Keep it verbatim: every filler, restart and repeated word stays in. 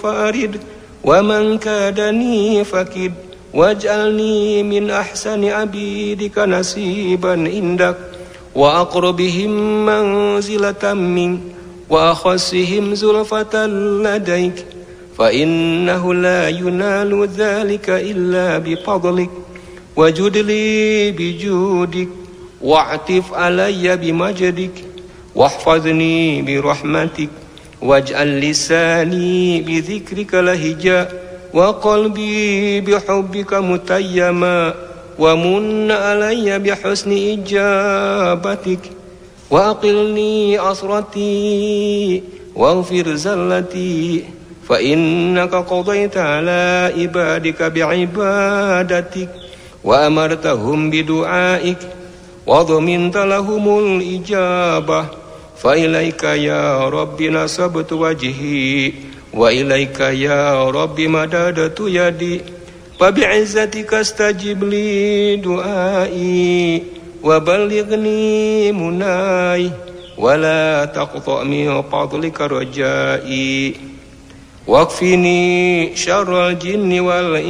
فأرد ومن كادني فكد واجعلني من أحسن عبيدك نصيبا عندك وأقربهم منزلة منك وأخصهم زلفة لديك فإنه لا ينال ذلك إلا بفضلك وجد لي بجودك واعطف علي بمجدك واحفظني برحمتك واجعل لساني بذكرك لهجا وقلبي بحبك متيما ومن علي بحسن إجابتك وأقلني عثرتي واغفر زلتي فإنك قضيت على عبادك بعبادتك وأمرتهم بدعائك وضمنت لهم الإجابة فإليك يا رب نصبت وجهي وإليك يا رب مددت يدي فبعزتك استجب لي دعائي وبلغني مناي ولا تقطع من فضلك رجائي واكفني شر الجن والإنس